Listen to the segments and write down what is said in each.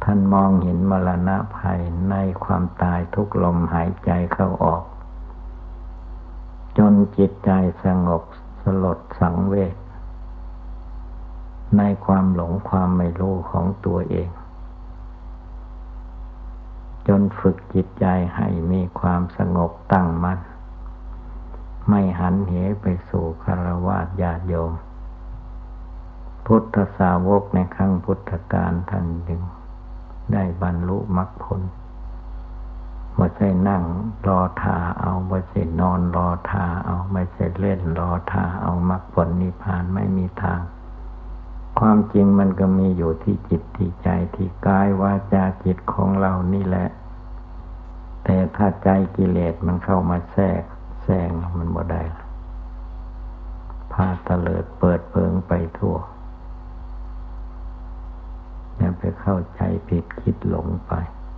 ท่านมองเห็นมรณะภัยในความตายทุกลมหายใจเข้าออกจนจิตใจสงบสลดสังเวชในความหลงความไม่รู้ของตัวเองจนฝึกจิตใจให้มีความสงบตั้งมั่นไม่หันเหไปสู่ฆราวาสญาติโยมพุทธสาวกในครั้งพุทธกาลท่านจึงได้บรรลุมรรคผลไม่ใช่นั่งรอท่าเอาไม่ใช่นอนรอท่าเอาไม่ใช่เล่นรอท่าเอามรรคผลนิพพานไม่มีทางความจริงมันก็มีอยู่ที่จิตที่ใจที่กายวาจาจิตของเรานี่แหละแต่ถ้าใจกิเลสมันเข้ามาแทรกแซงมันบ่ได้พาเตลิดเปิดเปิงไปทั่วอย่าไปเข้าใจผิดคิดหลงไป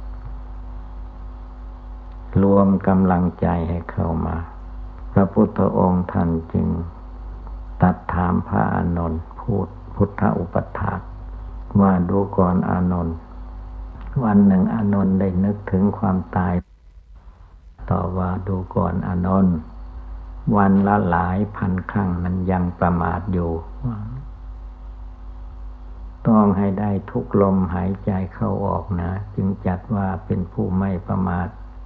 รวมกำลังใจให้เข้ามาพระพุทธองค์ท่านจึงตรัสถามพระอานนท์พูดพุทธอุปถากว่าดูก่อนอานนท์วันหนึ่งอานนท์ได้นึกถึงความตายต่อว่าดูก่อนอานนท์วันละหลายพันครั้งนั้นยังประมาทอยู่ต้องให้ได้ทุกลมหายใจเข้าออกนะจึงจัดว่าเป็นผู้ไม่ประมาท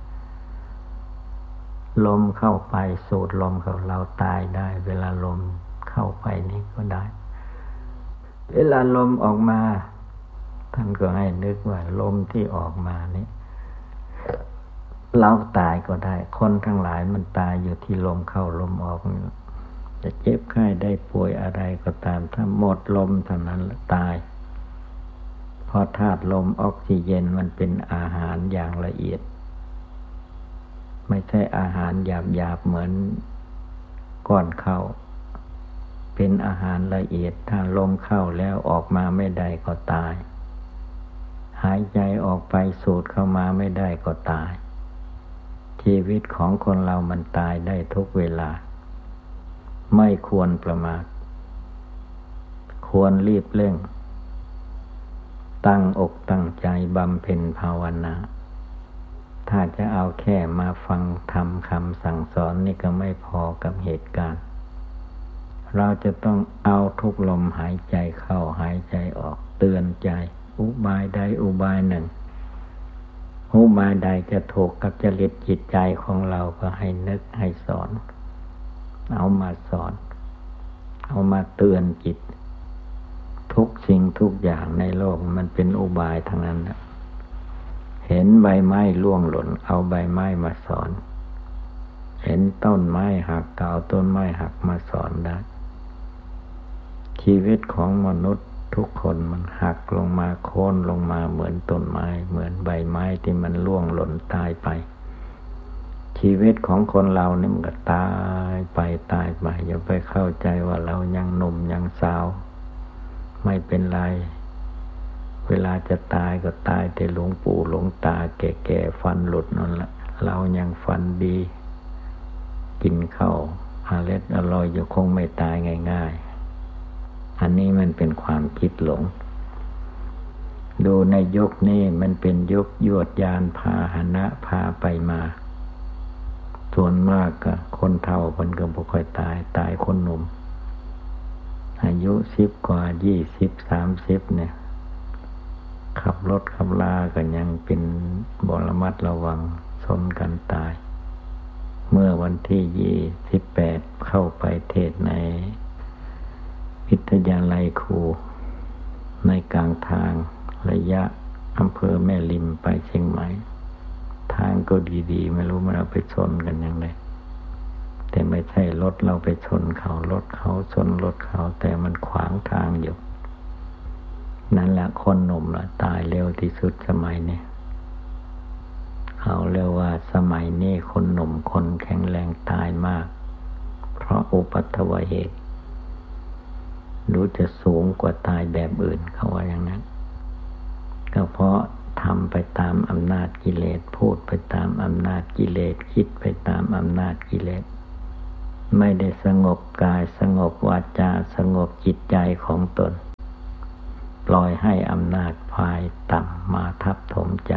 ลมเข้าไปสูดลมเข้าเราตายได้เวลาลมเข้าไปนี่ก็ได้เวลาลมออกมาท่านก็ให้นึกว่าลมที่ออกมานี่เราตายก็ได้คนทั้งหลายมันตายอยู่ที่ลมเข้าลมออกจะเจ็บไข้ได้ป่วยอะไรก็ตามถ้าหมดลมเท่านั้นตายเพราะธาตุลมออกซิเจนมันเป็นอาหารอย่างละเอียดไม่ใช่อาหารหยาบๆเหมือนก้อนข้าวเป็นอาหารละเอียดถ้าลมเข้าแล้วออกมาไม่ได้ก็ตายหายใจออกไปสูดเข้ามาไม่ได้ก็ตายชีวิตของคนเรามันตายได้ทุกเวลาไม่ควรประมาทควรรีบเร่งตั้งอกตั้งใจบำเพ็ญภาวนาถ้าจะเอาแค่มาฟังธรรมคำสั่งสอนนี่ก็ไม่พอกับเหตุการณ์เราจะต้องเอาทุกลมหายใจเข้าหายใจออกเตือนใจอุบายใดอุบายหนึ่งอุบายใดจะถูกกับจริตจิตใจของเราก็ให้นึกให้สอนเอามาสอนเอามาเตือนจิตทุกสิ่งทุกอย่างในโลกมันเป็นอุบายทั้งนั้นนะเห็นใบไม้ร่วงหล่นเอาใบไม้มาสอนเห็นต้นไม้หักก็เอาต้นไม้หักมาสอนได้ชีวิตของมนุษย์ทุกคนมันหักลงมาโค่นลงมาเหมือนต้นไม้เหมือนใบไม้ที่มันร่วงหล่นตายไปชีวิตของคนเราเนี่ยมันก็ตายไปอย่าไปเข้าใจว่าเรายังหนุ่มยังสาวไม่เป็นไรเวลาจะตายก็ตายแต่หลวงปู่หลวงตาแก่ๆฟันหลุดนั่นแหละเรายังฟันดีกินข้าวอร่อยอยู่คงไม่ตายง่ายๆอันนี้มันเป็นความคิดหลงดูในยุคนี้มันเป็นยุคยวดยานพาหนะพาไปมาส่วนมากก็คนเฒ่าคนก็บ่ค่อยตายคนหนุ่มอายุ10 กว่า20 30เนี่ยขับรถขับลาก็ยังเป็นบ่ระมัดระวังชนกันตายเมื่อวันที่28เข้าไปเทศในวิทยาลัยครูในกลางทางระยะอำเภอแม่ริมไปเชียงใหม่ทางก็ดีๆไม่รู้มันเราไปชนกันยังไงแต่ไม่ใช่รถเราไปชนเขารถเขาชนรถเขาแต่มันขวางทางอยู่นั่นแหละคนหนุ่มละตายเร็วที่สุดสมัยนี้เขาเรียกว่าสมัยนี้คนหนุ่มคนแข็งแรงตายมากเพราะอุปัตถวเหตุรู้จะสูงกว่าตายแบบอื่นเขาว่าอย่างนั้นก็เพราะทำไปตามอำนาจกิเลสพูดไปตามอำนาจกิเลสคิดไปตามอำนาจกิเลสไม่ได้สงบกายสงบวาจาสงบจิตใจของตนปล่อยให้อำนาจฝ่ายต่ำมาทับถมใจ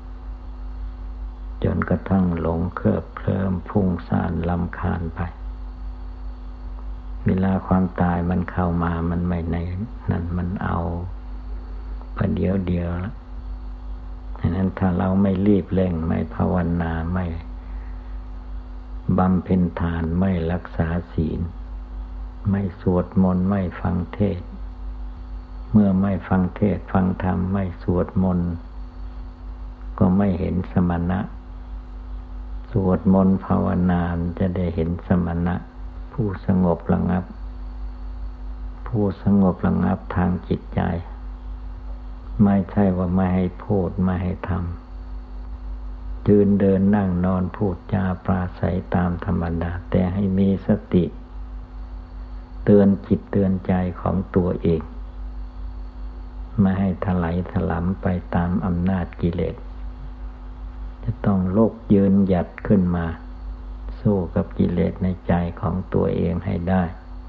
จนกระทั่งหลงเคลิบเคลิ้มฟุ้งซ่านรำคาญไปเวลาความตายมันเข้ามามันไม่ในนั่นมันเอาประเดี๋ยวเดียวแล้วฉะนั้นถ้าเราไม่รีบเร่งไม่ภาวนาไม่บำเพ็ญทานไม่รักษาศีลไม่สวดมนต์ไม่ฟังเทศน์เมื่อไม่ฟังเทศน์ฟังธรรมไม่สวดมนต์ก็ไม่เห็นสมณะสวดมนต์ภาวนาจะได้เห็นสมณะผู้สงบระงับผู้สงบระงับทางจิตใจไม่ใช่ว่าไม่ให้พูดไม่ให้ทำยืนเดินนั่งนอนพูดจาปราศัยตามธรรมดาแต่ให้มีสติเตือนจิตเตือนใจของตัวเองไม่ให้ถลายถลำไปตามอำนาจกิเลสจะต้องลุกยืนหยัดขึ้นมาสู้กับกิเลสในใจของตัวเองให้ได้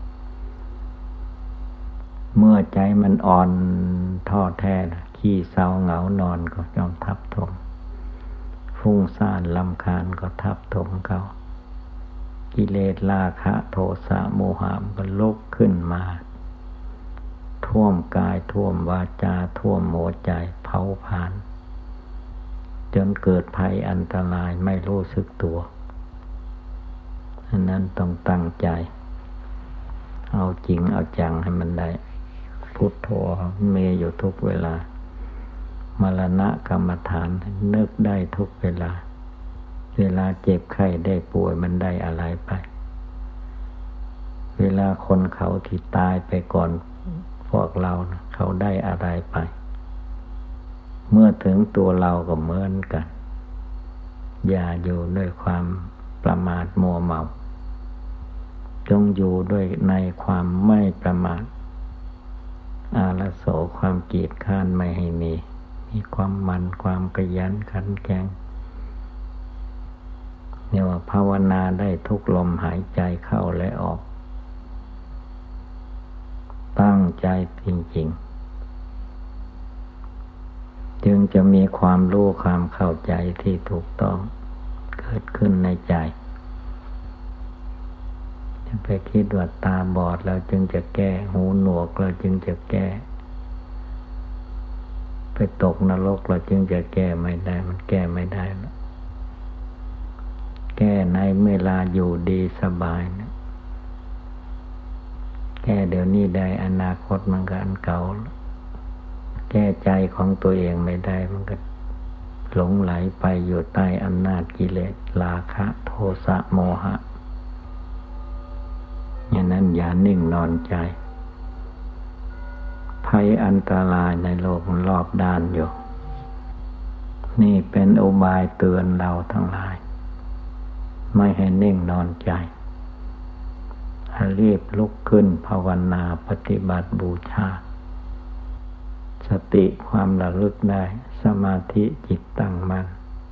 เมื่อใจมันอ่อนท้อแท้ขี้เศร้าเหงานอนก็ยอมทับถมฟุ้งซ่านรำคาญก็ทับถมเขากิเลสราคะโทสะโมหะก็ลุกขึ้นมาท่วมกายท่วมวาจาท่วมหัวใจเผาผลาญจนเกิดภัยอันตรายไม่รู้สึกตัวฉะนั้นต้องตั้งใจเอาจริงเอาจังให้มันได้พุทโธมีอยู่ทุกเวลามรณะกรรมฐานนึกได้ทุกเวลาเวลาเจ็บไข้ได้ป่วยมันได้อะไรไปเวลาคนเขาที่ตายไปก่อนพวกเรานะเขาได้อะไรไปเมื่อถึงตัวเราก็เหมือนกันอย่าอยู่ด้วยความประมาทมัวเมาจงอยู่ด้วยในความไม่ประมาทอาลโสความเกียจคร้านไม่ให้มีความมันความขยันขันแข็งเนี่ยว่าภาวนาได้ทุกลมหายใจเข้าและออกตั้งใจจริงๆจึงจะมีความรู้ความเข้าใจที่ถูกต้องเกิดขึ้นในใจจะไปคิดว่าตาบอดแล้วจึงจะแก้หูหนวกแล้วจึงจะแก้ไปตกนรกแล้วจึงจะแก้ไม่ได้มันแก้ไม่ได้แล้วแก้ในเวลาอยู่ดีสบายนะแก้เดี๋ยวนี้ได้อนาคตมันก็อันเก่าแก้ใจของตัวเองไม่ได้มันก็หลงไหลไปอยู่ใต้อำนาจกิเลสราคะโทสะโมหะอย่างนั้นอย่านิ่งนอนใจภัยอันตรายในโลกมันรอบด้านอยู่นี่เป็นอุบายเตือนเราทั้งหลายไม่ให้นิ่งนอนใจให้รีบลุกขึ้นภาวนาปฏิบัติบูชาสติความระลึกได้สมาธิจิตตั้งมั่น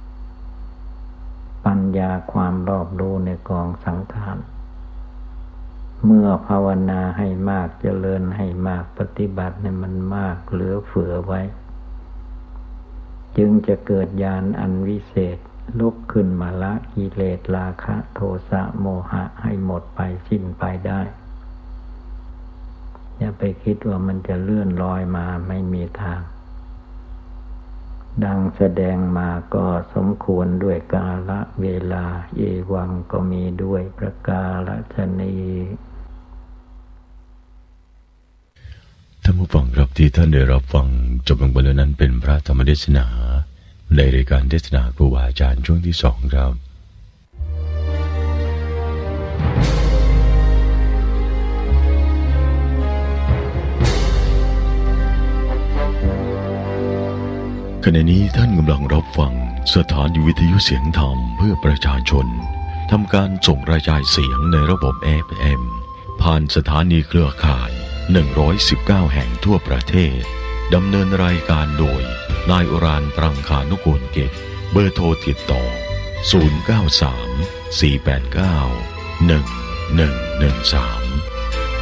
ปัญญาความรอบรู้ในกองสังขารเมื่อภาวนาให้มากเจริญให้มากปฏิบัติให้มันมากเหลือเฟือไว้จึงจะเกิดญาณอันวิเศษลุกขึ้นมาละกิเลสราคะโทสะโมหะให้หมดไปสิ้นไปได้อย่าไปคิดว่ามันจะเลื่อนลอยมาไม่มีทางดังแสดงมาก็สมควรด้วยกาลเวลาเอวังก็มีด้วยประกาศนีท่านผู้ฟังครับที่ท่านได้รับฟังจบลงไปแล้วนั้นเป็นพระธรรมเทศนาในรายการเทศนาครูบาอาจารย์ช่วงที่2ครับขณะนี้ท่านกำลังรับฟังสถานีวิทยุเสียงธรรมเพื่อประชาชนทำการส่งกระจายเสียงในระบบ FM ผ่านสถานีเครือข่าย119แห่งทั่วประเทศดำเนินรายการโดยนายอุรานปรังคานุกูลกิจเบอร์โทรติดต่อ093 489 1113